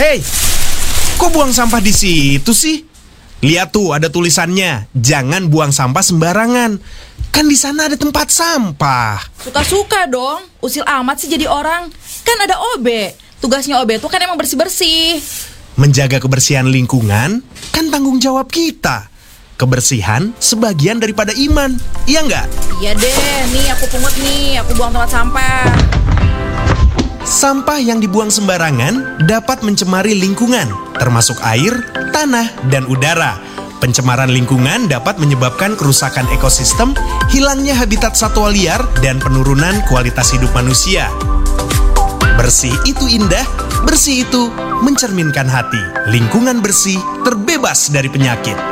Hei, kok buang sampah di situ sih? Lihat tuh ada tulisannya, jangan buang sampah sembarangan. Kan di sana ada tempat sampah. Suka-suka dong, usil amat sih jadi orang. Kan ada OB. Tugasnya OB itu kan emang bersih-bersih. Menjaga kebersihan lingkungan kan tanggung jawab kita. Kebersihan sebagian daripada iman, iya nggak? Iya deh, nih aku pungut nih, aku buang tempat sampah. Sampah yang dibuang sembarangan dapat mencemari lingkungan, termasuk air, tanah, dan udara. Pencemaran lingkungan dapat menyebabkan kerusakan ekosistem, hilangnya habitat satwa liar, dan penurunan kualitas hidup manusia. Bersih itu indah, bersih itu mencerminkan hati. Lingkungan bersih terbebas dari penyakit.